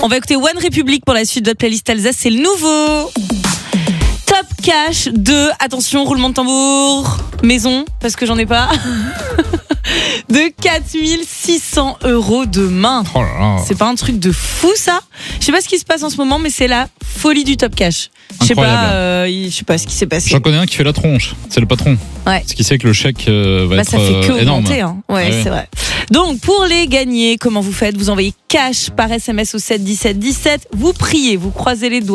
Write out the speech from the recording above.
On va écouter One Republic pour la suite de votre playlist Alsace. C'est le nouveau Top Cash de, attention, roulement de tambour, maison, parce que j'en ai pas, de 4 600 € demain. Oh là là. C'est pas un truc de fou, ça? Je sais pas ce qui se passe en ce moment, mais c'est la folie du Top Cash. Je sais pas ce qui s'est passé. J'en connais un qui fait la tronche, c'est le patron. Ouais. Ce qui sait que le chèque va être ça fait que énorme. augmenter, hein. Ouais, Ouais. c'est vrai. Donc, pour les gagner, comment vous faites? Vous envoyez cash par SMS au 7 17 17. Vous priez, vous croisez les doigts.